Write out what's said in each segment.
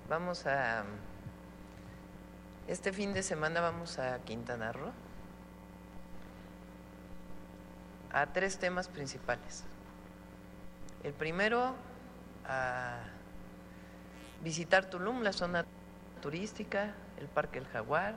Este fin de semana vamos a Quintana Roo a 3 temas principales. El primero, a visitar Tulum, la zona turística, el Parque El Jaguar,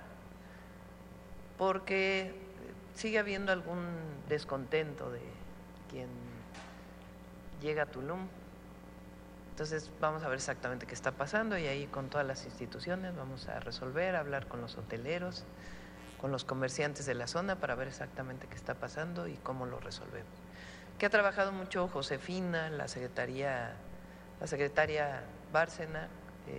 porque sigue habiendo algún descontento de quien llega a Tulum. Entonces vamos a ver exactamente qué está pasando y ahí con todas las instituciones vamos a resolver, hablar con los hoteleros, con los comerciantes de la zona para ver exactamente qué está pasando y cómo lo resolvemos. Que ha trabajado mucho Josefina, la secretaria Bárcena,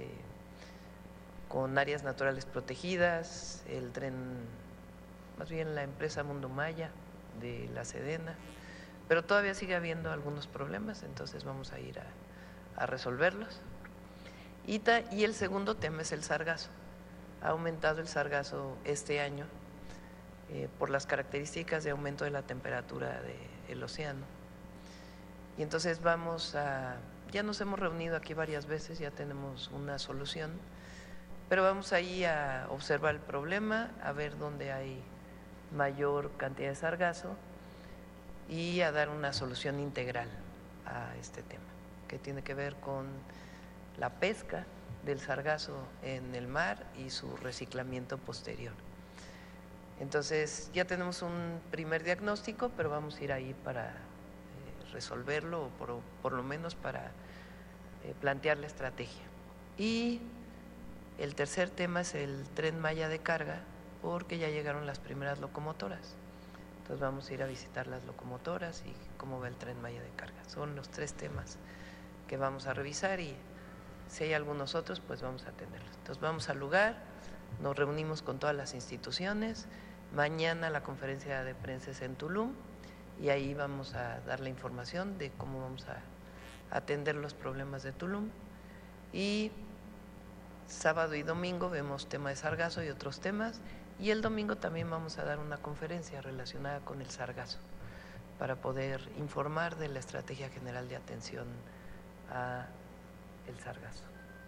con áreas naturales protegidas, el tren, más bien la empresa Mundo Maya de la Sedena, pero todavía sigue habiendo algunos problemas, entonces vamos a ir a resolverlos. Y el segundo tema es el sargazo. Ha aumentado el sargazo este año por las características de aumento de la temperatura del océano. Y entonces ya nos hemos reunido aquí varias veces, ya tenemos una solución, pero vamos ahí a observar el problema, a ver dónde hay mayor cantidad de sargazo y a dar una solución integral a este tema, que tiene que ver con la pesca del sargazo en el mar y su reciclamiento posterior. Entonces ya tenemos un primer diagnóstico, pero vamos a ir ahí para resolverlo o por lo menos para plantear la estrategia. Y el tercer tema es el Tren Maya de carga, porque ya llegaron las primeras locomotoras. Entonces vamos a ir a visitar las locomotoras y cómo va el Tren Maya de carga. Son los 3 temas que vamos a revisar y si hay algunos otros, pues vamos a atenderlos. Entonces vamos al lugar, nos reunimos con todas las instituciones, mañana la conferencia de prensa es en Tulum y ahí vamos a dar la información de cómo vamos a atender los problemas de Tulum. Y sábado y domingo vemos tema de sargazo y otros temas, y el domingo también vamos a dar una conferencia relacionada con el sargazo para poder informar de la estrategia general de atención a el sargazo.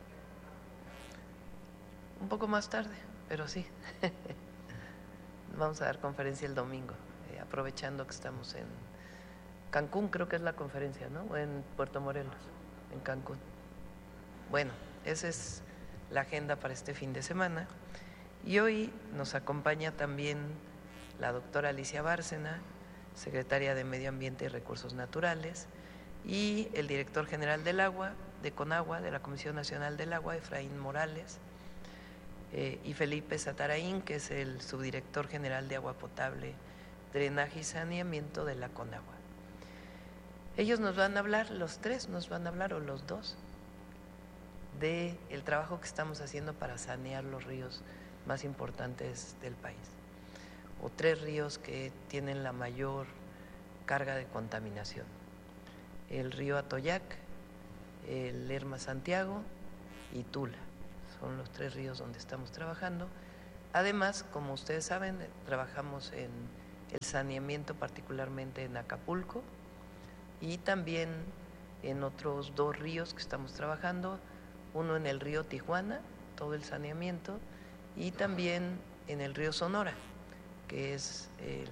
Un poco más tarde, pero sí. Vamos a dar conferencia el domingo, aprovechando que estamos en Cancún, creo que es la conferencia, ¿no? O en Puerto Morelos, en Cancún. Bueno, esa es la agenda para este fin de semana. Y hoy nos acompaña también la doctora Alicia Bárcena, secretaria de Medio Ambiente y Recursos Naturales, y el director general del agua, de CONAGUA, de la Comisión Nacional del Agua, Efraín Morales, y Felipe Satarain, que es el subdirector general de Agua Potable, Drenaje y Saneamiento de la CONAGUA. Ellos nos van a hablar, los 3 nos van a hablar, o los 2, del trabajo que estamos haciendo para sanear los ríos más importantes del país, o 3 ríos que tienen la mayor carga de contaminación: el río Atoyac, el Lerma Santiago y Tula. Son los 3 ríos donde estamos trabajando. Además, como ustedes saben, trabajamos en el saneamiento, particularmente en Acapulco, y también en otros 2 ríos que estamos trabajando, uno en el río Tijuana, todo el saneamiento, y también en el río Sonora, que es el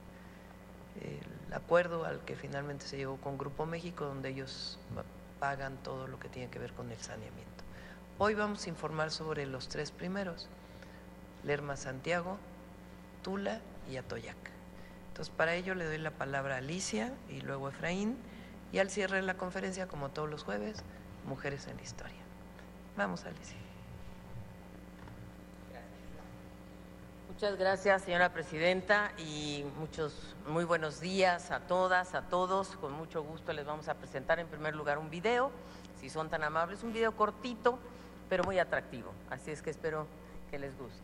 acuerdo al que finalmente se llegó con Grupo México, donde ellos pagan todo lo que tiene que ver con el saneamiento. Hoy vamos a informar sobre los 3 primeros: Lerma Santiago, Tula y Atoyac. Entonces, para ello le doy la palabra a Alicia y luego a Efraín, y al cierre de la conferencia, como todos los jueves, Mujeres en la Historia. Vamos, Alicia. Muchas gracias, señora presidenta, y muy buenos días a todas, a todos. Con mucho gusto les vamos a presentar en primer lugar un video, si son tan amables, un video cortito, pero muy atractivo, así es que espero que les guste.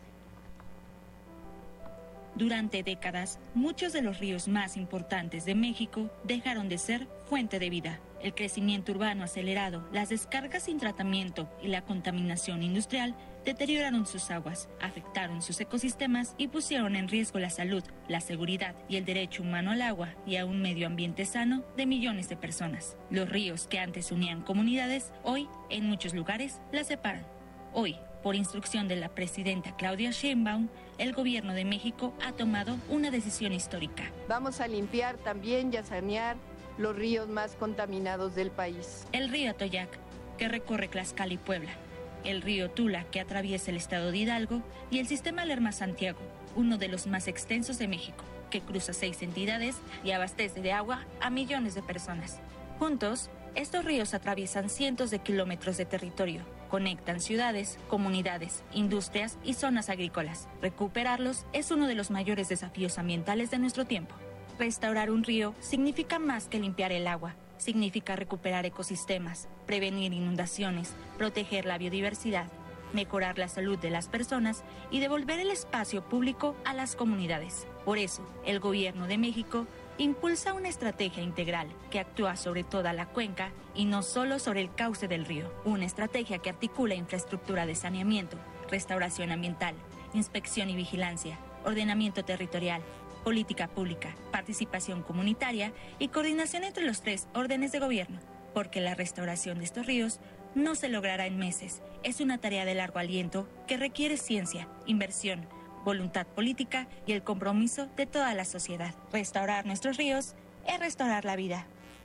Durante décadas, muchos de los ríos más importantes de México dejaron de ser fuente de vida. El crecimiento urbano acelerado, las descargas sin tratamiento y la contaminación industrial deterioraron sus aguas, afectaron sus ecosistemas y pusieron en riesgo la salud, la seguridad y el derecho humano al agua y a un medio ambiente sano de millones de personas. Los ríos que antes unían comunidades, hoy, en muchos lugares, las separan. Hoy, por instrucción de la presidenta Claudia Sheinbaum, el Gobierno de México ha tomado una decisión histórica. Vamos a limpiar también y a sanear los ríos más contaminados del país. El río Atoyac, que recorre Tlaxcala y Puebla, el río Tula, que atraviesa el estado de Hidalgo, y el sistema Lerma-Santiago, uno de los más extensos de México, que cruza 6 entidades y abastece de agua a millones de personas. Juntos, estos ríos atraviesan cientos de kilómetros de territorio, conectan ciudades, comunidades, industrias y zonas agrícolas. Recuperarlos es uno de los mayores desafíos ambientales de nuestro tiempo. Restaurar un río significa más que limpiar el agua, significa recuperar ecosistemas, prevenir inundaciones, proteger la biodiversidad, mejorar la salud de las personas y devolver el espacio público a las comunidades. Por eso, el Gobierno de México impulsa una estrategia integral que actúa sobre toda la cuenca y no solo sobre el cauce del río. Una estrategia que articula infraestructura de saneamiento, restauración ambiental, inspección y vigilancia, ordenamiento territorial, política pública, participación comunitaria y coordinación entre los 3 órdenes de gobierno. Porque la restauración de estos ríos no se logrará en meses. Es una tarea de largo aliento que requiere ciencia, inversión, voluntad política y el compromiso de toda la sociedad. Restaurar nuestros ríos es restaurar la vida.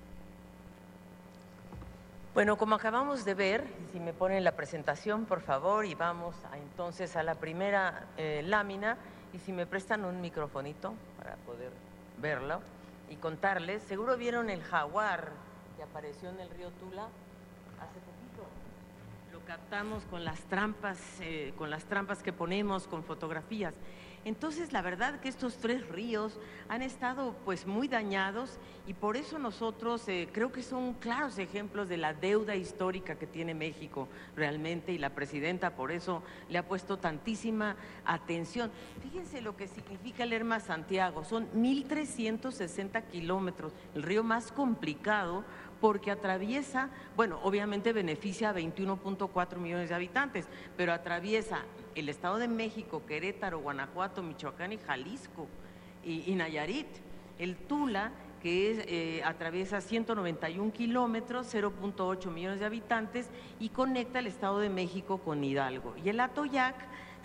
Bueno, como acabamos de ver, si me ponen la presentación, por favor, y vamos entonces a la primera lámina, y si me prestan un microfonito para poder verlo y contarles. Seguro vieron el jaguar que apareció en el río Tula hace poquito. Lo captamos con las trampas que ponemos, con fotografías. Entonces, la verdad que estos 3 ríos han estado pues muy dañados y por eso nosotros creo que son claros ejemplos de la deuda histórica que tiene México realmente, y la presidenta por eso le ha puesto tantísima atención. Fíjense lo que significa el Lerma-Santiago, son 1,360 kilómetros, el río más complicado porque atraviesa, bueno, obviamente beneficia a 21.4 millones de habitantes, pero atraviesa el Estado de México, Querétaro, Guanajuato, Michoacán y Jalisco y Nayarit. El Tula, que atraviesa 191 kilómetros, 0.8 millones de habitantes y conecta el Estado de México con Hidalgo. Y el Atoyac,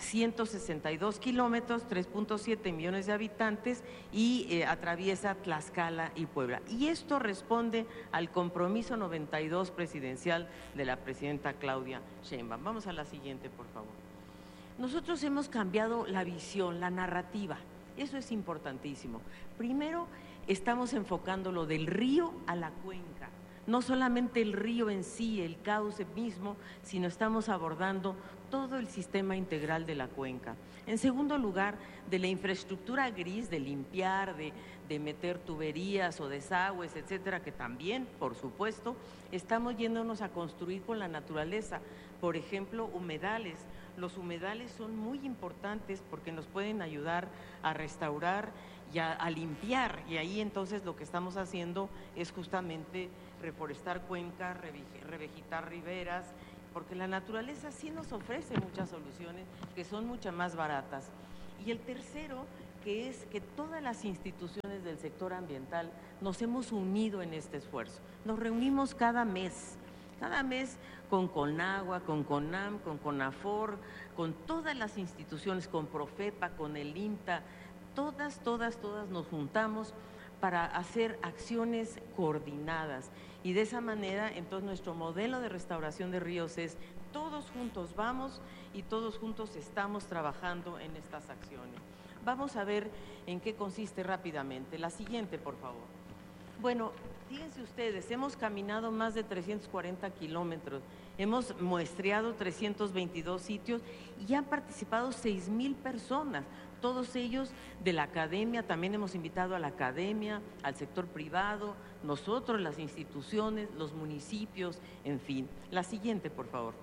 162 kilómetros, 3.7 millones de habitantes y atraviesa Tlaxcala y Puebla. Y esto responde al compromiso 92 presidencial de la presidenta Claudia Sheinbaum. Vamos a la siguiente, por favor. Nosotros hemos cambiado la visión, la narrativa. Eso es importantísimo. Primero, estamos enfocando lo del río a la cuenca. No solamente el río en sí, el cauce mismo, sino estamos abordando todo el sistema integral de la cuenca. En segundo lugar, de la infraestructura gris, de limpiar, de meter tuberías o desagües, etcétera, que también, por supuesto, estamos yéndonos a construir con la naturaleza. Por ejemplo, humedales. Los humedales son muy importantes porque nos pueden ayudar a restaurar y a limpiar, y ahí entonces lo que estamos haciendo es justamente reforestar cuencas, revegetar riberas, porque la naturaleza sí nos ofrece muchas soluciones que son mucho más baratas. Y el tercero, que es que todas las instituciones del sector ambiental nos hemos unido en este esfuerzo. Nos reunimos cada mes con Conagua, con CONAM, con CONAFOR, con todas las instituciones, con Profepa, con el INTA, todas nos juntamos para hacer acciones coordinadas. Y de esa manera, entonces, nuestro modelo de restauración de ríos es todos juntos vamos y todos juntos estamos trabajando en estas acciones. Vamos a ver en qué consiste rápidamente. La siguiente, por favor. Bueno, fíjense ustedes, hemos caminado más de 340 kilómetros, hemos muestreado 322 sitios y han participado 6,000 personas, todos ellos de la academia. También hemos invitado a la academia, al sector privado, nosotros, las instituciones, los municipios, en fin. La siguiente, por favor.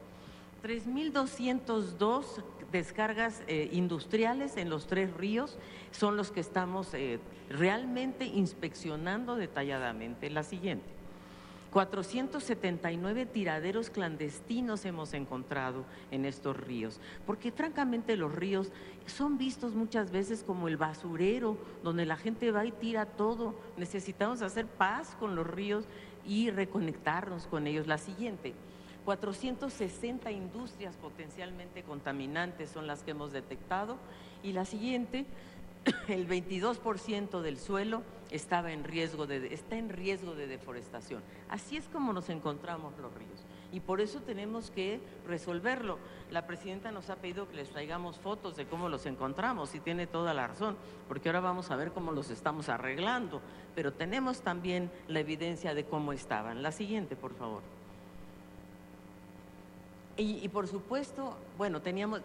3,202 descargas industriales en los 3 ríos son los que estamos realmente inspeccionando detalladamente. La siguiente. 479 tiraderos clandestinos hemos encontrado en estos ríos, porque francamente los ríos son vistos muchas veces como el basurero, donde la gente va y tira todo. Necesitamos hacer paz con los ríos y reconectarnos con ellos. La siguiente. 460 industrias potencialmente contaminantes son las que hemos detectado. Y la siguiente, el 22% del suelo está en riesgo de deforestación. Así es como nos encontramos los ríos y por eso tenemos que resolverlo. La presidenta nos ha pedido que les traigamos fotos de cómo los encontramos y tiene toda la razón, porque ahora vamos a ver cómo los estamos arreglando, pero tenemos también la evidencia de cómo estaban. La siguiente, por favor. Y por supuesto, bueno,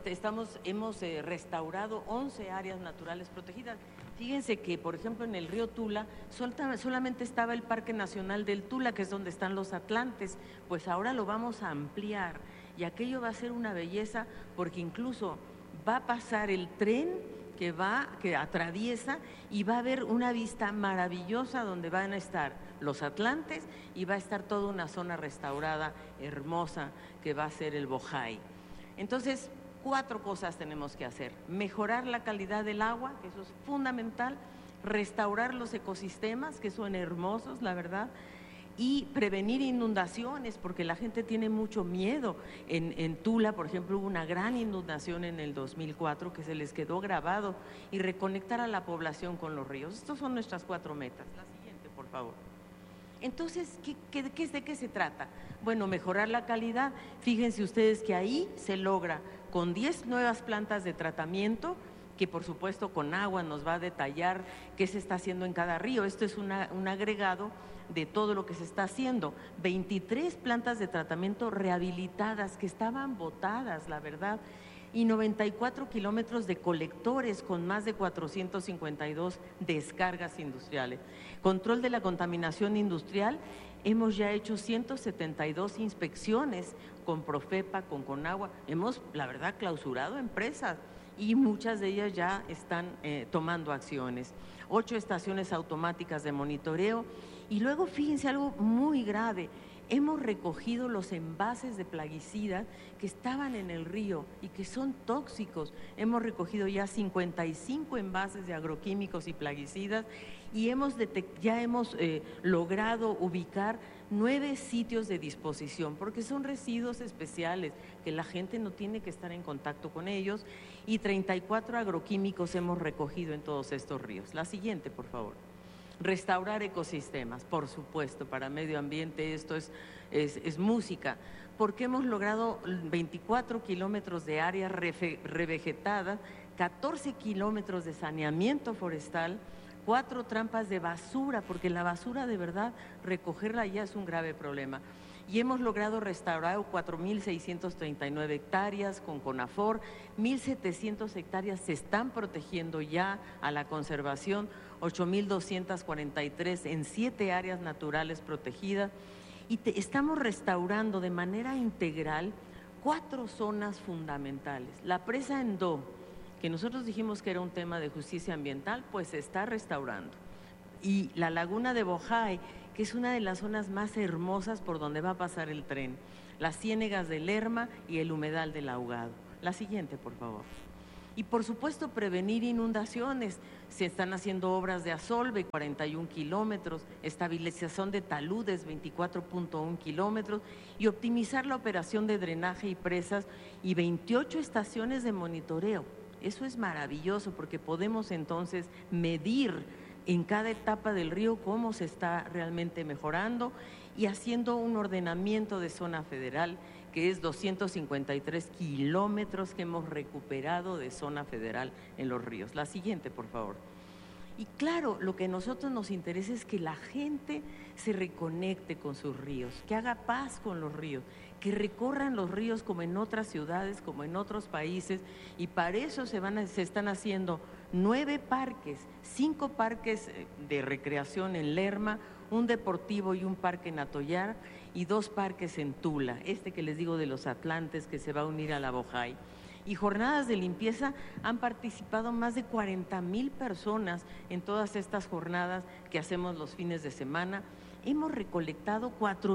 hemos restaurado 11 áreas naturales protegidas. Fíjense que, por ejemplo, en el río Tula solamente estaba el Parque Nacional del Tula, que es donde están los atlantes, pues ahora lo vamos a ampliar y aquello va a ser una belleza porque incluso va a pasar el tren que atraviesa y va a haber una vista maravillosa donde van a estar los atlantes y va a estar toda una zona restaurada hermosa que va a ser el Bojay. Entonces, 4 cosas tenemos que hacer: mejorar la calidad del agua, que eso es fundamental, restaurar los ecosistemas, que son hermosos, la verdad, y prevenir inundaciones, porque la gente tiene mucho miedo. En Tula, por ejemplo, hubo una gran inundación en el 2004 que se les quedó grabado, y reconectar a la población con los ríos. Estas son nuestras 4 metas. La siguiente, por favor. Entonces, ¿de qué se trata? Bueno, mejorar la calidad. Fíjense ustedes que ahí se logra con 10 nuevas plantas de tratamiento, que por supuesto con agua nos va a detallar qué se está haciendo en cada río. Esto es un agregado de todo lo que se está haciendo. 23 plantas de tratamiento rehabilitadas que estaban botadas, la verdad, y 94 kilómetros de colectores con más de 452 descargas industriales. Control de la contaminación industrial, hemos ya hecho 172 inspecciones con Profepa, con Conagua. Hemos, la verdad, clausurado empresas y muchas de ellas ya están tomando acciones. 8 estaciones automáticas de monitoreo. Y luego, fíjense algo muy grave, hemos recogido los envases de plaguicidas que estaban en el río y que son tóxicos. Hemos recogido ya 55 envases de agroquímicos y plaguicidas y ya hemos logrado ubicar 9 sitios de disposición, porque son residuos especiales que la gente no tiene que estar en contacto con ellos, y 34 agroquímicos hemos recogido en todos estos ríos. La siguiente, por favor. Restaurar ecosistemas, por supuesto, para medio ambiente esto es música, porque hemos logrado 24 kilómetros de áreas revegetadas, 14 kilómetros de saneamiento forestal, 4 trampas de basura, porque la basura de verdad, recogerla ya es un grave problema. Y hemos logrado restaurar 4.639 hectáreas con CONAFOR, 1.700 hectáreas se están protegiendo ya a la conservación, 8.243 en 7 áreas naturales protegidas, y estamos restaurando de manera integral 4 zonas fundamentales. La presa Endó, que nosotros dijimos que era un tema de justicia ambiental, pues se está restaurando. Y la laguna de Bojay, que es una de las zonas más hermosas por donde va a pasar el tren, las ciénegas de Lerma y el humedal del Ahogado. La siguiente, por favor. Y por supuesto prevenir inundaciones. Se están haciendo obras de Asolve, 41 kilómetros, estabilización de taludes, 24.1 kilómetros, y optimizar la operación de drenaje y presas, y 28 estaciones de monitoreo. Eso es maravilloso porque podemos entonces medir en cada etapa del río cómo se está realmente mejorando, y haciendo un ordenamiento de zona federal, que es 253 kilómetros que hemos recuperado de zona federal en los ríos. La siguiente, por favor. Y claro, lo que a nosotros nos interesa es que la gente se reconecte con sus ríos, que haga paz con los ríos, que recorran los ríos como en otras ciudades, como en otros países, y para eso se están haciendo 9 parques, 5 parques de recreación en Lerma, un deportivo y un parque en Atoyar, y 2 parques en Tula, este que les digo de los Atlantes, que se va a unir a la Bojay. Y jornadas de limpieza, han participado más de 40,000 personas en todas estas jornadas que hacemos los fines de semana. Hemos recolectado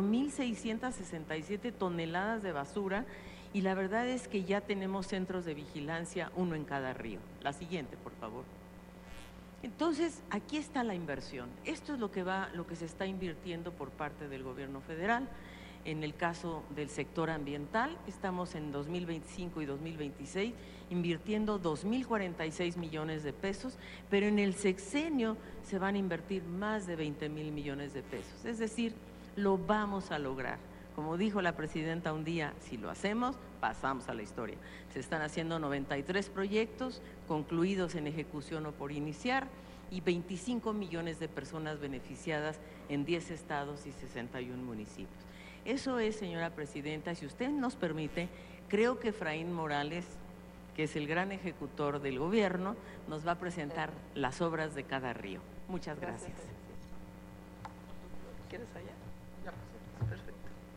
4.667 toneladas de basura, y la verdad es que ya tenemos centros de vigilancia, 1 en cada río. La siguiente, por favor. Entonces, aquí está la inversión. Esto es lo que se está invirtiendo por parte del gobierno federal. En el caso del sector ambiental, estamos en 2025 y 2026 invirtiendo 2.046 millones de pesos, pero en el sexenio se van a invertir más de 20.000 millones de pesos. Es decir, lo vamos a lograr. Como dijo la presidenta un día, si lo hacemos, pasamos a la historia. Se están haciendo 93 proyectos concluidos en ejecución o por iniciar y 25 millones de personas beneficiadas en 10 estados y 61 municipios. Eso es, señora presidenta, si usted nos permite, creo que Efraín Morales, que es el gran ejecutor del gobierno, nos va a presentar las obras de cada río. Muchas gracias. ¿Quieres allá? Ya, perfecto.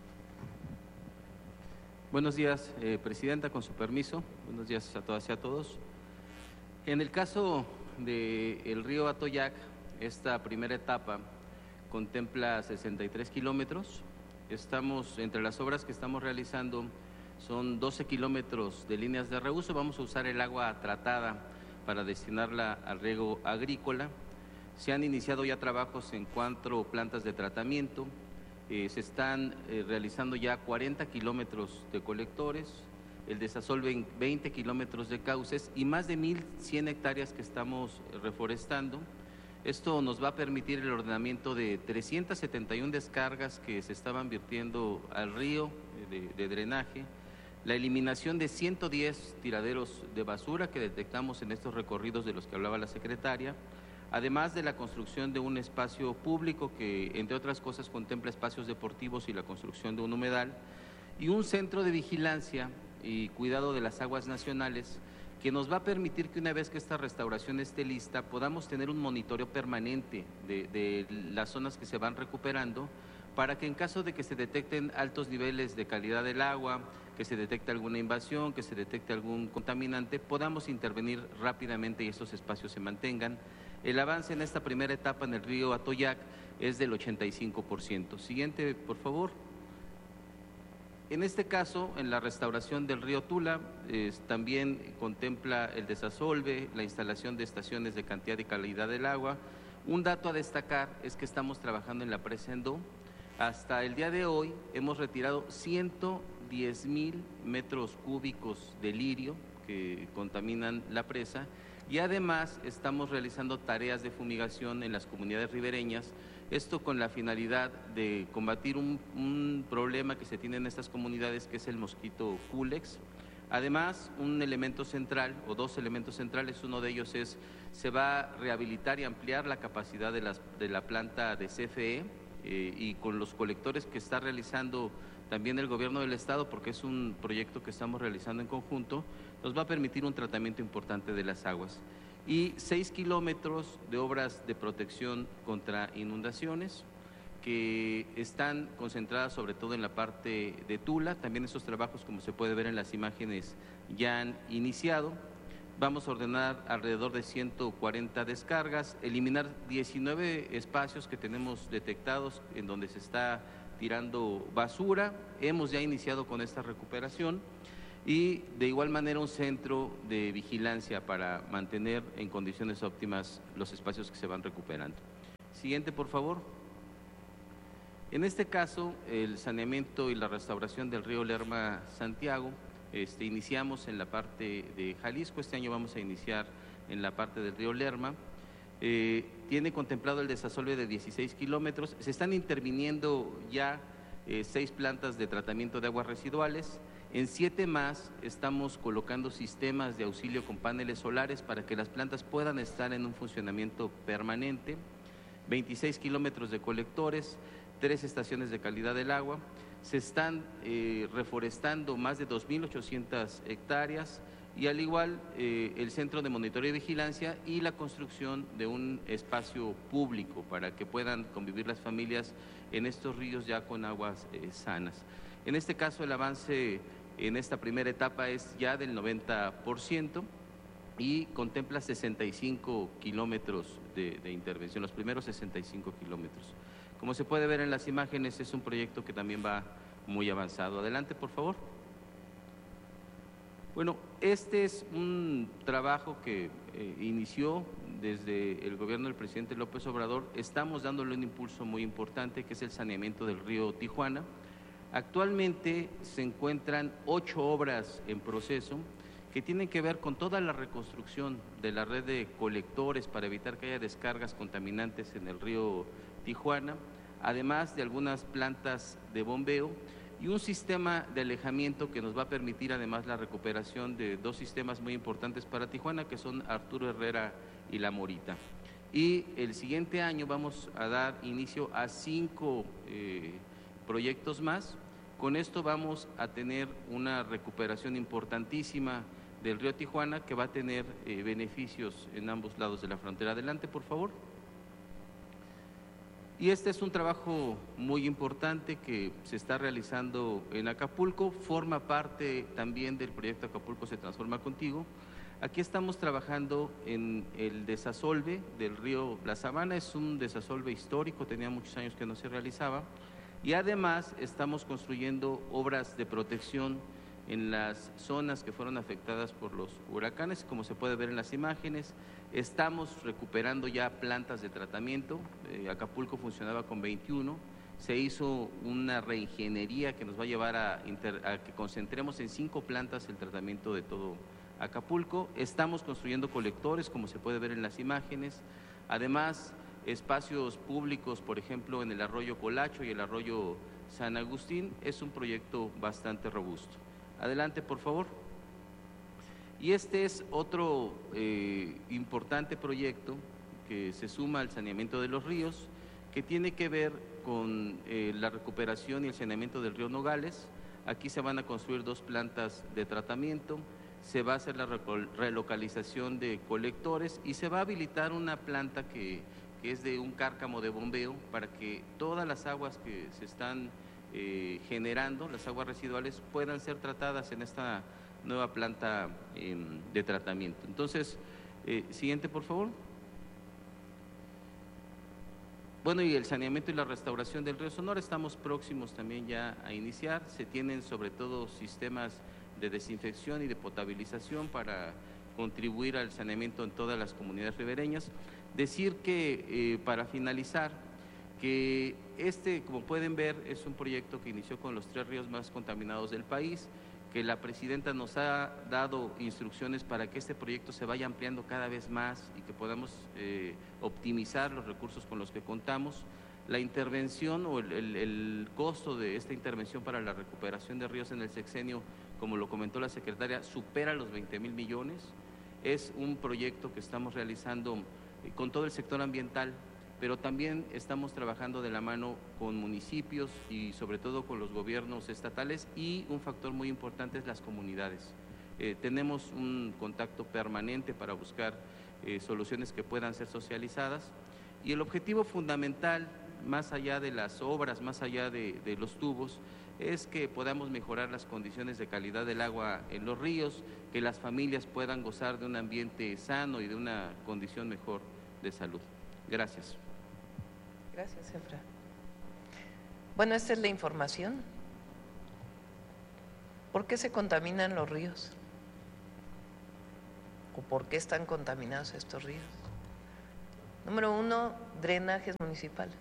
Buenos días, presidenta, con su permiso. Buenos días a todas y a todos. En el caso del río Atoyac, esta primera etapa contempla 63 kilómetros. Estamos, entre las obras que estamos realizando, son 12 kilómetros de líneas de reuso. Vamos a usar el agua tratada para destinarla al riego agrícola. Se han iniciado ya trabajos en 4 plantas de tratamiento. Se están realizando ya 40 kilómetros de colectores, el desasolve 20 kilómetros de cauces y más de 1.100 hectáreas que estamos reforestando. Esto nos va a permitir el ordenamiento de 371 descargas que se estaban vertiendo al río de drenaje, la eliminación de 110 tiraderos de basura que detectamos en estos recorridos de los que hablaba la secretaria, además de la construcción de un espacio público que, entre otras cosas, contempla espacios deportivos y la construcción de un humedal, y un centro de vigilancia y cuidado de las aguas nacionales que nos va a permitir que una vez que esta restauración esté lista, podamos tener un monitoreo permanente de las zonas que se van recuperando, para que en caso de que se detecten altos niveles de calidad del agua, que se detecte alguna invasión, que se detecte algún contaminante, podamos intervenir rápidamente y estos espacios se mantengan. El avance en esta primera etapa en el río Atoyac es del 85%. Siguiente, por favor. En este caso, en la restauración del río Tula, también contempla el desasolve, la instalación de estaciones de cantidad y calidad del agua. Un dato a destacar es que estamos trabajando en la presa Endó. Hasta el día de hoy hemos retirado 110,000 metros cúbicos de lirio que contaminan la presa, y además estamos realizando tareas de fumigación en las comunidades ribereñas, esto con la finalidad de combatir un problema que se tiene en estas comunidades, que es el mosquito Culex. Además, un elemento central o 2 elementos centrales, uno de ellos es, se va a rehabilitar y ampliar la capacidad de la planta de CFE, y con los colectores que está realizando también el gobierno del estado, porque es un proyecto que estamos realizando en conjunto, nos va a permitir un tratamiento importante de las aguas. Y 6 kilómetros de obras de protección contra inundaciones que están concentradas sobre todo en la parte de Tula. También esos trabajos, como se puede ver en las imágenes, ya han iniciado. Vamos a ordenar alrededor de 140 descargas, eliminar 19 espacios que tenemos detectados en donde se está tirando basura. Hemos ya iniciado con esta recuperación y de igual manera un centro de vigilancia para mantener en condiciones óptimas los espacios que se van recuperando. Siguiente, por favor. En este caso, el saneamiento y la restauración del río Lerma-Santiago, iniciamos en la parte de Jalisco. Este año vamos a iniciar en la parte del río Lerma. Tiene contemplado el desasolve de 16 kilómetros. Se están interviniendo ya 6 plantas de tratamiento de aguas residuales. En 7 más estamos colocando sistemas de auxilio con paneles solares para que las plantas puedan estar en un funcionamiento permanente. 26 kilómetros de colectores, 3 estaciones de calidad del agua. Se están reforestando más de 2.800 hectáreas y al igual el centro de monitoreo y vigilancia y la construcción de un espacio público para que puedan convivir las familias en estos ríos ya con aguas sanas. En este caso el avance en esta primera etapa es ya del 90% y contempla 65 kilómetros de intervención, los primeros 65 kilómetros. Como se puede ver en las imágenes, es un proyecto que también va muy avanzado. Adelante, por favor. Bueno, este es un trabajo que inició desde el gobierno del presidente López Obrador. Estamos dándole un impulso muy importante, que es el saneamiento del río Tijuana. Actualmente se encuentran 8 obras en proceso que tienen que ver con toda la reconstrucción de la red de colectores para evitar que haya descargas contaminantes en el río Tijuana, además de algunas plantas de bombeo y un sistema de alejamiento que nos va a permitir además la recuperación de 2 sistemas muy importantes para Tijuana, que son Arturo Herrera y La Morita. Y el siguiente año vamos a dar inicio a 5 proyectos más. Con esto vamos a tener una recuperación importantísima del río Tijuana que va a tener beneficios en ambos lados de la frontera. Adelante, por favor. Y este es un trabajo muy importante que se está realizando en Acapulco, forma parte también del proyecto Acapulco se transforma contigo. Aquí estamos trabajando en el desasolve del río La Sabana, es un desasolve histórico, tenía muchos años que no se realizaba, y además estamos construyendo obras de protección en las zonas que fueron afectadas por los huracanes, como se puede ver en las imágenes. Estamos recuperando ya plantas de tratamiento, Acapulco funcionaba con 21, se hizo una reingeniería que nos va a llevar a que concentremos en 5 plantas el tratamiento de todo Acapulco. Estamos construyendo colectores, como se puede ver en las imágenes, además espacios públicos, por ejemplo, en el arroyo Colacho y el arroyo San Agustín, es un proyecto bastante robusto. Adelante, por favor. Y este es otro importante proyecto que se suma al saneamiento de los ríos, que tiene que ver con la recuperación y el saneamiento del río Nogales. Aquí se van a construir 2 plantas de tratamiento, se va a hacer la relocalización de colectores y se va a habilitar una planta que es de un cárcamo de bombeo para que todas las aguas que se están generando, las aguas residuales, puedan ser tratadas en esta nueva planta de tratamiento. Entonces, siguiente, por favor. Bueno, y el saneamiento y la restauración del río Sonora, estamos próximos también ya a iniciar. Se tienen sobre todo sistemas de desinfección y de potabilización para contribuir al saneamiento en todas las comunidades ribereñas. Decir que, para finalizar, que como pueden ver, es un proyecto que inició con los 3 ríos más contaminados del país, que la presidenta nos ha dado instrucciones para que este proyecto se vaya ampliando cada vez más y que podamos optimizar los recursos con los que contamos. La intervención o el costo de esta intervención para la recuperación de ríos en el sexenio, como lo comentó la secretaria, supera los 20,000 millones. Es un proyecto que estamos realizando con todo el sector ambiental, pero también estamos trabajando de la mano con municipios y sobre todo con los gobiernos estatales, y un factor muy importante es las comunidades. Tenemos un contacto permanente para buscar soluciones que puedan ser socializadas, y el objetivo fundamental, más allá de las obras, más allá de los tubos, es que podamos mejorar las condiciones de calidad del agua en los ríos, que las familias puedan gozar de un ambiente sano y de una condición mejor de salud. Gracias. Gracias, Efra. Bueno, esta es la información. ¿Por qué se contaminan los ríos? ¿O por qué están contaminados estos ríos? Número 1, drenajes municipales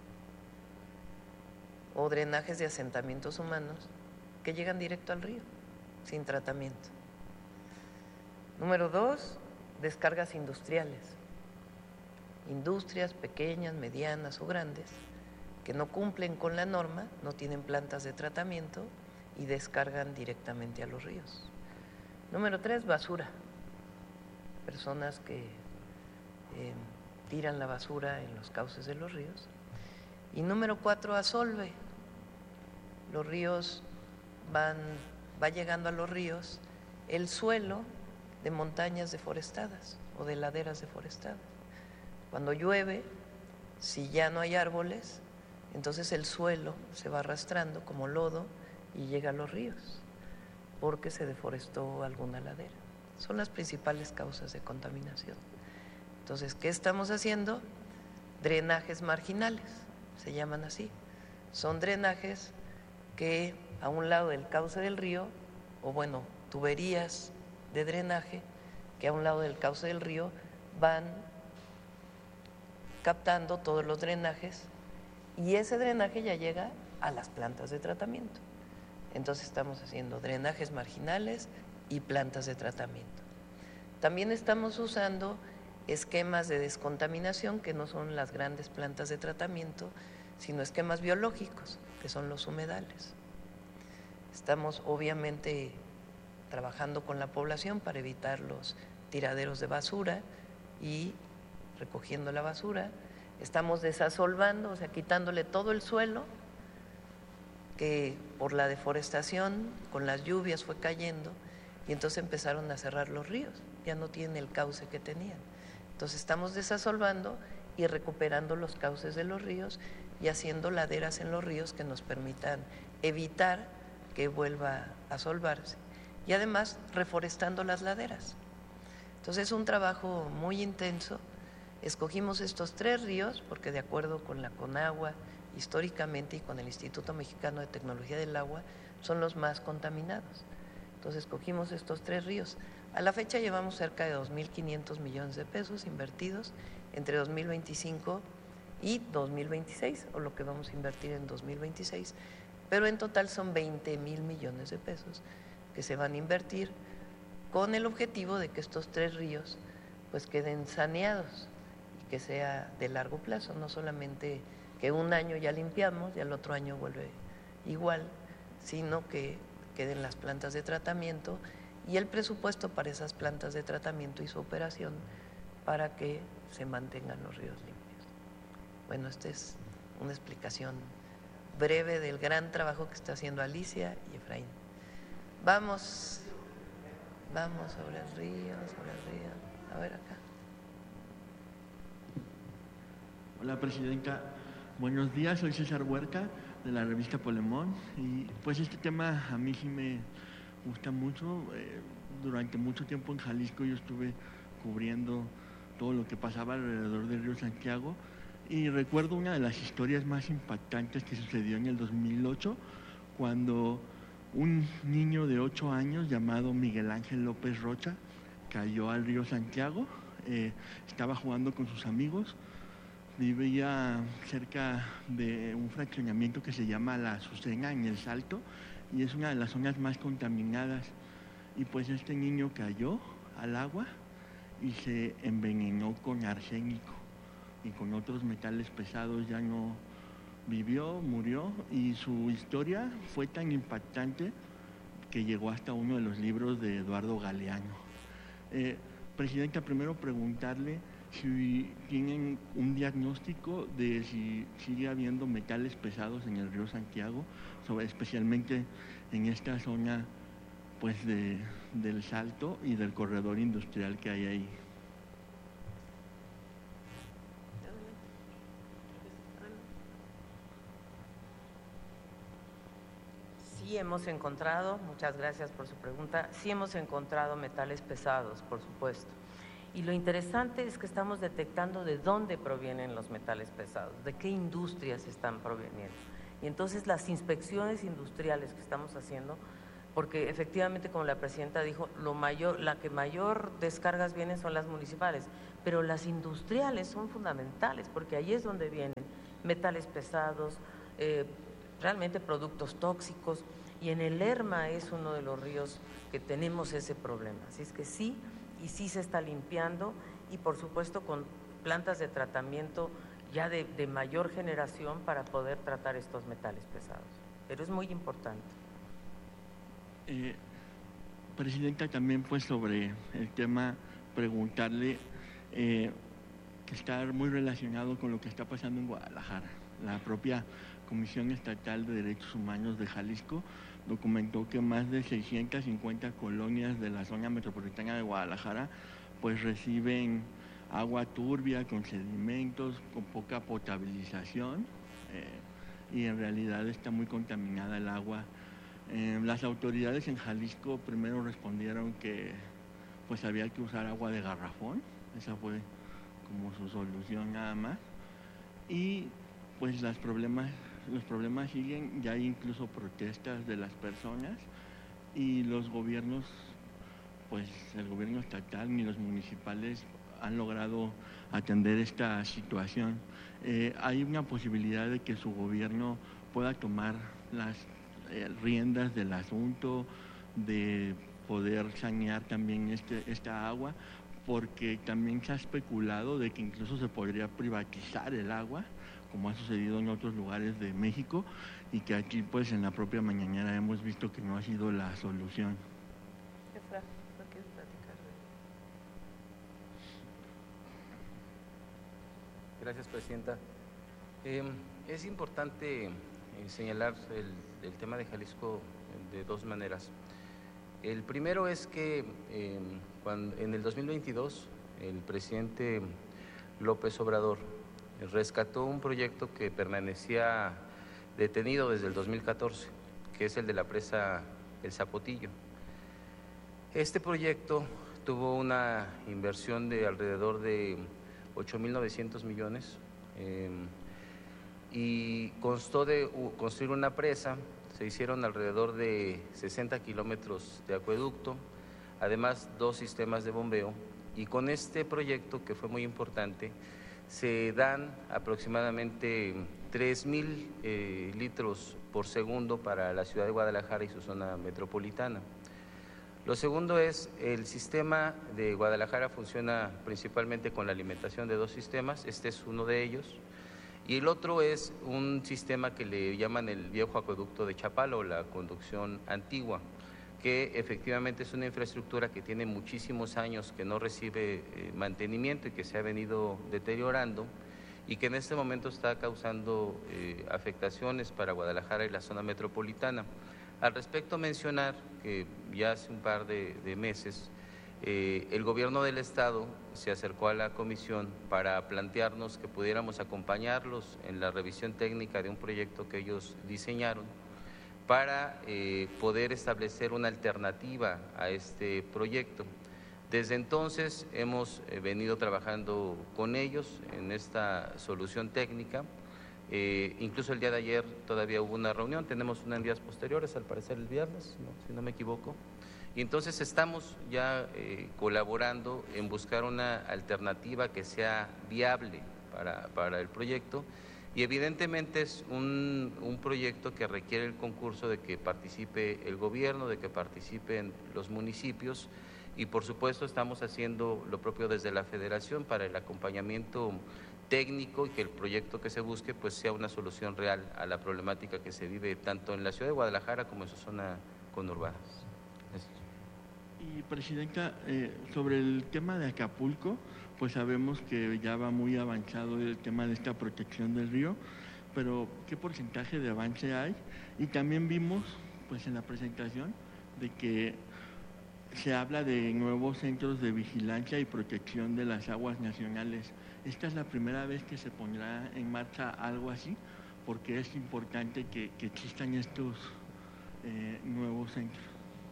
o drenajes de asentamientos humanos que llegan directo al río, sin tratamiento. Número 2, descargas industriales. Industrias pequeñas, medianas o grandes que no cumplen con la norma, no tienen plantas de tratamiento y descargan directamente a los ríos. Número 3, basura. Personas que tiran la basura en los cauces de los ríos. Y número 4, asolve. Los ríos va llegando a los ríos el suelo de montañas deforestadas o de laderas deforestadas. Cuando llueve, si ya no hay árboles, entonces el suelo se va arrastrando como lodo y llega a los ríos, porque se deforestó alguna ladera. Son las principales causas de contaminación. Entonces, ¿qué estamos haciendo? Drenajes marginales, se llaman así. Son drenajes que a un lado del cauce del río, o bueno, tuberías de drenaje que a un lado del cauce del río van captando todos los drenajes, y ese drenaje ya llega a las plantas de tratamiento. Entonces estamos haciendo drenajes marginales y plantas de tratamiento. También estamos usando esquemas de descontaminación, que no son las grandes plantas de tratamiento, sino esquemas biológicos, que son los humedales. Estamos obviamente trabajando con la población para evitar los tiraderos de basura y recogiendo la basura. Estamos desasolvando, o sea, quitándole todo el suelo que por la deforestación, con las lluvias fue cayendo, y entonces empezaron a cerrar los ríos, ya no tienen el cauce que tenían. Entonces estamos desasolvando y recuperando los cauces de los ríos y haciendo laderas en los ríos que nos permitan evitar que vuelva a solvarse, y además reforestando las laderas. Entonces es un trabajo muy intenso. Escogimos estos 3 ríos porque, de acuerdo con la CONAGUA, históricamente, y con el Instituto Mexicano de Tecnología del Agua, son los más contaminados. Entonces escogimos estos 3 ríos. A la fecha llevamos cerca de 2.500 millones de pesos invertidos entre 2025 y 2026, o lo que vamos a invertir en 2026, pero en total son 20,000 millones de pesos que se van a invertir con el objetivo de que estos 3 ríos pues queden saneados y que sea de largo plazo, no solamente que un año ya limpiamos y al otro año vuelve igual, sino que queden las plantas de tratamiento y el presupuesto para esas plantas de tratamiento y su operación para que se mantengan los ríos limpios. Bueno, esta es una explicación breve del gran trabajo que está haciendo Alicia y Efraín. Vamos sobre el río, a ver acá. Hola, Presidenta. Buenos días, soy César Huerta, de la revista Polemón, y pues este tema a mí sí me gusta mucho. Durante mucho tiempo en Jalisco yo estuve cubriendo todo lo que pasaba alrededor del río Santiago, y recuerdo una de las historias más impactantes que sucedió en el 2008, cuando un niño de 8 años llamado Miguel Ángel López Rocha cayó al río Santiago. Estaba jugando con sus amigos, vivía cerca de un fraccionamiento que se llama La Azucena en El Salto, y es una de las zonas más contaminadas, y pues este niño cayó al agua y se envenenó con arsénico y con otros metales pesados. Ya no vivió, murió, y su historia fue tan impactante que llegó hasta uno de los libros de Eduardo Galeano. Presidenta, primero preguntarle si tienen un diagnóstico de si sigue habiendo metales pesados en el río Santiago, especialmente en esta zona pues del Salto y del corredor industrial que hay ahí. Sí hemos encontrado, muchas gracias por su pregunta, sí hemos encontrado metales pesados, por supuesto. Y lo interesante es que estamos detectando de dónde provienen los metales pesados, de qué industrias están proveniendo. Y entonces las inspecciones industriales que estamos haciendo, porque efectivamente, como la presidenta dijo, la que mayor descargas vienen son las municipales, pero las industriales son fundamentales, porque ahí es donde vienen metales pesados, realmente productos tóxicos, y en el Lerma es uno de los ríos que tenemos ese problema. Así es que sí, y sí se está limpiando, y por supuesto con plantas de tratamiento ya de mayor generación para poder tratar estos metales pesados. Pero es muy importante. Presidenta, también pues sobre el tema preguntarle que está muy relacionado con lo que está pasando en Guadalajara. La propia Comisión Estatal de Derechos Humanos de Jalisco documentó que más de 650 colonias de la zona metropolitana de Guadalajara pues reciben agua turbia, con sedimentos, con poca potabilización, y en realidad está muy contaminada el agua. Las autoridades en Jalisco primero respondieron que pues había que usar agua de garrafón, esa fue como su solución nada más, y pues los problemas siguen. Ya hay incluso protestas de las personas, y los gobiernos, pues el gobierno estatal ni los municipales han logrado atender esta situación. Hay una posibilidad de que su gobierno pueda tomar las riendas del asunto, de poder sanear también esta agua, porque también se ha especulado de que incluso se podría privatizar el agua, como ha sucedido en otros lugares de México, y que aquí pues en la propia mañanera hemos visto que no ha sido la solución. Efra, ¿no quieres platicar? Gracias, Presidenta. Es importante señalar el tema de Jalisco de dos maneras. El primero es que en el 2022 el presidente López Obrador rescató un proyecto que permanecía detenido desde el 2014, que es el de la presa El Zapotillo. Este proyecto tuvo una inversión de alrededor de 8.900 millones y constó de construir una presa. Se hicieron alrededor de 60 kilómetros de acueducto, además 2 sistemas de bombeo, y con este proyecto, que fue muy importante, se dan aproximadamente 3.000 litros por segundo para la ciudad de Guadalajara y su zona metropolitana. Lo segundo es, el sistema de Guadalajara funciona principalmente con la alimentación de 2 sistemas, este es uno de ellos, y el otro es un sistema que le llaman el viejo acueducto de Chapala o la conducción antigua, que efectivamente es una infraestructura que tiene muchísimos años que no recibe mantenimiento y que se ha venido deteriorando y que en este momento está causando afectaciones para Guadalajara y la zona metropolitana. Al respecto, mencionar que ya hace un par de meses el gobierno del estado se acercó a la comisión para plantearnos que pudiéramos acompañarlos en la revisión técnica de un proyecto que ellos diseñaron para poder establecer una alternativa a este proyecto. Desde entonces hemos venido trabajando con ellos en esta solución técnica. Incluso el día de ayer todavía hubo una reunión, tenemos una en días posteriores, al parecer el viernes, si no me equivoco. Y entonces estamos ya colaborando en buscar una alternativa que sea viable para el proyecto, y evidentemente es un proyecto que requiere el concurso de que participe el gobierno, de que participen los municipios, y por supuesto estamos haciendo lo propio desde la Federación para el acompañamiento técnico y que el proyecto que se busque pues sea una solución real a la problemática que se vive tanto en la ciudad de Guadalajara como en su zona conurbada. Y Presidenta, sobre el tema de Acapulco, pues sabemos que ya va muy avanzado el tema de esta protección del río, pero ¿qué porcentaje de avance hay? Y también vimos pues en la presentación de que se habla de nuevos centros de vigilancia y protección de las aguas nacionales. ¿Esta es la primera vez que se pondrá en marcha algo así? Porque es importante que existan estos nuevos centros.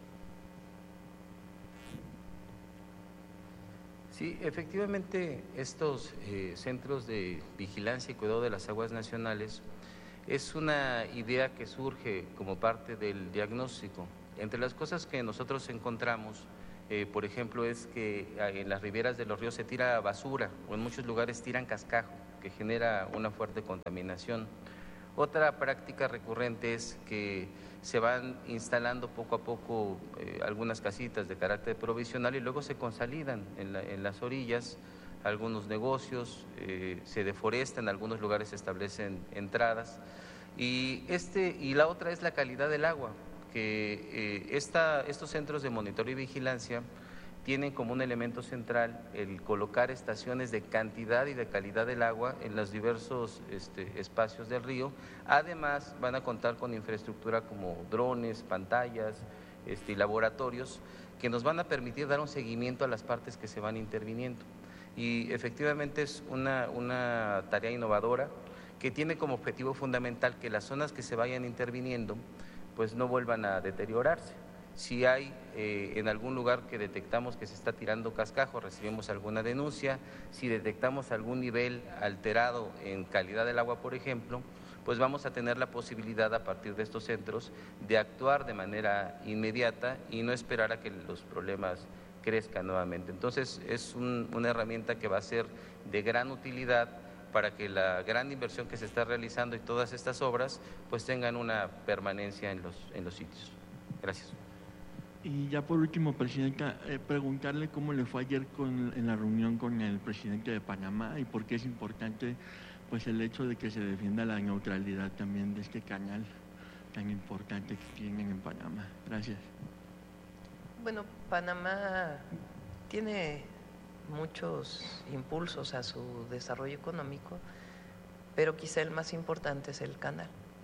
Sí, efectivamente estos centros de vigilancia y cuidado de las aguas nacionales es una idea que surge como parte del diagnóstico. Entre las cosas que nosotros encontramos, por ejemplo, es que en las riberas de los ríos se tira basura o en muchos lugares tiran cascajo, que genera una fuerte contaminación. Otra práctica recurrente es que se van instalando poco a poco algunas casitas de carácter provisional y luego se consolidan en las orillas algunos negocios, se deforestan, en algunos lugares se establecen entradas. Y la otra es la calidad del agua, que estos centros de monitoreo y vigilancia tienen como un elemento central el colocar estaciones de cantidad y de calidad del agua en los diversos espacios del río. Además, van a contar con infraestructura como drones, pantallas y laboratorios que nos van a permitir dar un seguimiento a las partes que se van interviniendo. Y efectivamente es una tarea innovadora que tiene como objetivo fundamental que las zonas que se vayan interviniendo pues no vuelvan a deteriorarse. Si hay en algún lugar que detectamos que se está tirando cascajo, recibimos alguna denuncia. Si detectamos algún nivel alterado en calidad del agua, por ejemplo, pues vamos a tener la posibilidad a partir de estos centros de actuar de manera inmediata y no esperar a que los problemas crezcan nuevamente. Entonces es una herramienta que va a ser de gran utilidad para que la gran inversión que se está realizando y todas estas obras pues tengan una permanencia en los sitios. Gracias. Y ya por último, Presidenta, preguntarle cómo le fue ayer en la reunión con el presidente de Panamá y por qué es importante pues el hecho de que se defienda la neutralidad también de este canal tan importante que tienen en Panamá. Gracias. Bueno, Panamá tiene muchos impulsos a su desarrollo económico, pero quizá el más importante es el canal.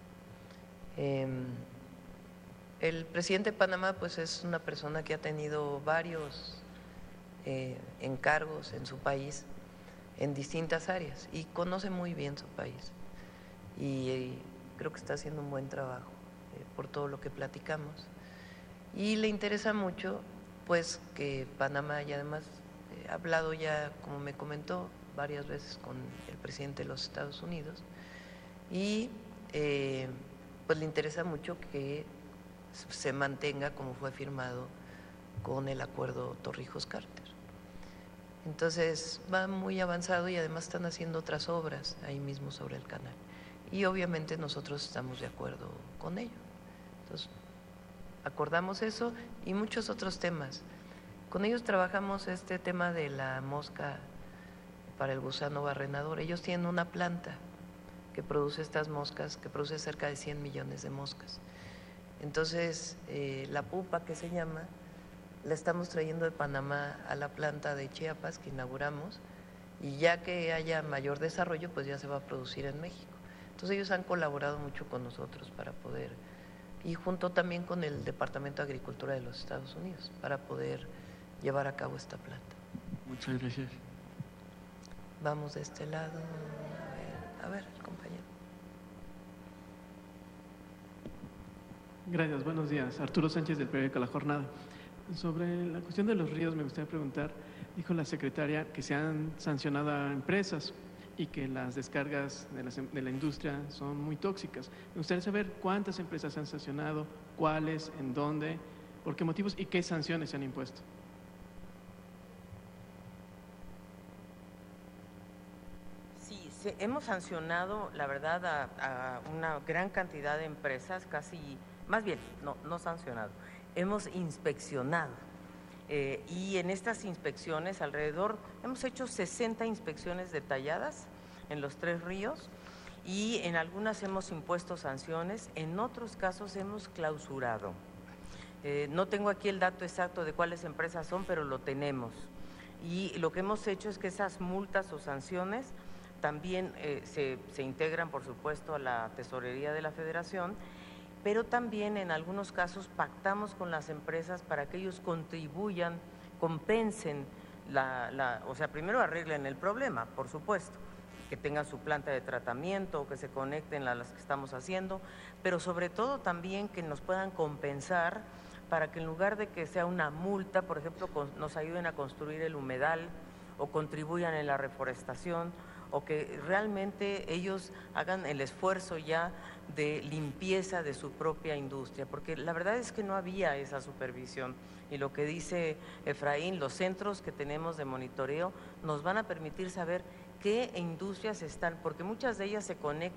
El presidente de Panamá pues es una persona que ha tenido varios encargos en su país en distintas áreas y conoce muy bien su país y creo que está haciendo un buen trabajo por todo lo que platicamos y le interesa mucho pues que Panamá, y además he hablado ya, como me comentó, varias veces con el presidente de los Estados Unidos y pues le interesa mucho que se mantenga como fue firmado con el acuerdo Torrijos-Carter. Entonces va muy avanzado y además están haciendo otras obras ahí mismo sobre el canal. Y obviamente nosotros estamos de acuerdo con ello. Entonces acordamos eso y muchos otros temas. Con ellos trabajamos este tema de la mosca para el gusano barrenador. Ellos tienen una planta que produce estas moscas, que produce cerca de 100 millones de moscas. Entonces, la pupa que se llama, la estamos trayendo de Panamá a la planta de Chiapas que inauguramos y ya que haya mayor desarrollo, pues ya se va a producir en México. Entonces ellos han colaborado mucho con nosotros para poder, y junto también con el Departamento de Agricultura de los Estados Unidos, para poder llevar a cabo esta planta. Muchas gracias. Vamos de este lado, a ver, el compañero. Gracias, buenos días. Arturo Sánchez del periódico La Jornada. Sobre la cuestión de los ríos me gustaría preguntar, dijo la secretaria que se han sancionado a empresas y que las descargas de la industria son muy tóxicas. Me gustaría saber cuántas empresas se han sancionado, cuáles, en dónde, por qué motivos y qué sanciones se han impuesto. Sí, hemos sancionado, la verdad, a una gran cantidad de empresas, casi, más bien, no sancionado, hemos inspeccionado. Y en estas inspecciones hemos hecho 60 inspecciones detalladas en los 3 ríos y en algunas hemos impuesto sanciones, en otros casos hemos clausurado. No tengo aquí el dato exacto de cuáles empresas son, pero lo tenemos. Y lo que hemos hecho es que esas multas o sanciones también se integran, por supuesto, a la tesorería de la Federación, pero también en algunos casos pactamos con las empresas para que ellos contribuyan, compensen, o sea, primero arreglen el problema, por supuesto, que tengan su planta de tratamiento o que se conecten a las que estamos haciendo, pero sobre todo también que nos puedan compensar para que en lugar de que sea una multa, por ejemplo, nos ayuden a construir el humedal o contribuyan en la reforestación o que realmente ellos hagan el esfuerzo ya de limpieza de su propia industria, porque la verdad es que no había esa supervisión y lo que dice Efraín, los centros que tenemos de monitoreo nos van a permitir saber qué industrias están, porque muchas de ellas se conectan